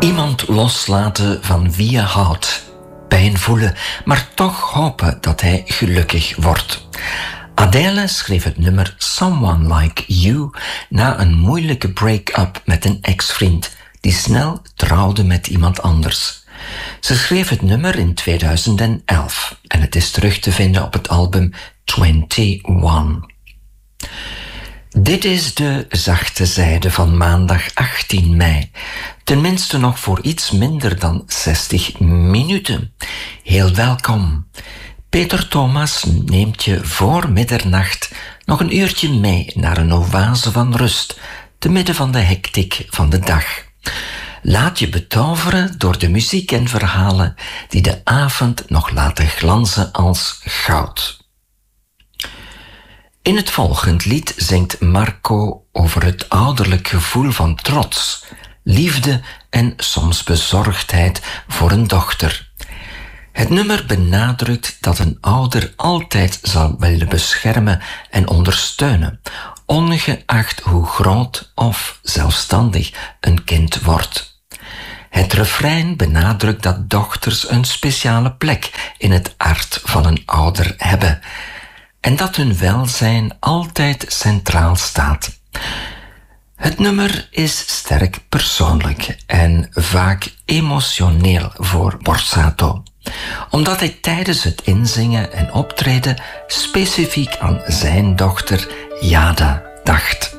Iemand loslaten van wie je houdt. Pijn voelen, maar toch hopen dat hij gelukkig wordt. Adele schreef het nummer Someone Like You na een moeilijke break-up met een ex-vriend die snel trouwde met iemand anders. Ze schreef het nummer in 2011 en het is terug te vinden op het album 21. Dit is de zachte zijde van maandag 18 mei. Tenminste nog voor iets minder dan 60 minuten. Heel welkom. Peter Thomas neemt je voor middernacht nog een uurtje mee naar een oase van rust, te midden van de hectiek van de dag. Laat je betoveren door de muziek en verhalen die de avond nog laten glanzen als goud. In het volgend lied zingt Marco over het ouderlijk gevoel van trots, liefde en soms bezorgdheid voor een dochter. Het nummer benadrukt dat een ouder altijd zal willen beschermen en ondersteunen, ongeacht hoe groot of zelfstandig een kind wordt. Het refrein benadrukt dat dochters een speciale plek in het hart van een ouder hebben en dat hun welzijn altijd centraal staat. Het nummer is sterk persoonlijk en vaak emotioneel voor Borsato, omdat hij tijdens het inzingen en optreden specifiek aan zijn dochter Jada dacht.